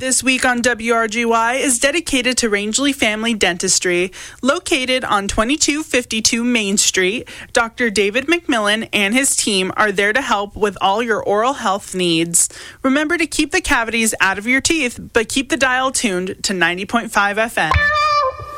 This week on WRGY is dedicated to Rangeley Family Dentistry. Located on 2252 Main Street, Dr. David McMillan and his team are there to help with all your oral health needs. Remember to keep the cavities out of your teeth, but keep the dial tuned to 90.5 FM.